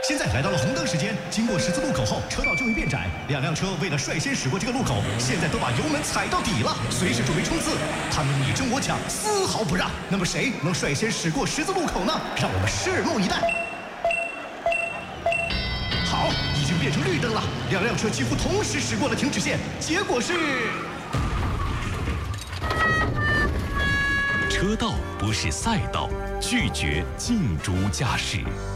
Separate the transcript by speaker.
Speaker 1: 现在来到了红灯时间，经过十字路口后，车道就会变窄。两辆车为了率先驶过这个路口，现在都把油门踩到底了，随时准备冲刺。他们你争我抢，丝毫不让。那么谁能率先驶过十字路口呢？让我们拭目以待。好，已经变成绿灯了，两辆车几乎同时驶过了停止线，结果是。
Speaker 2: 车道不是赛道，拒绝竞逐驾驶。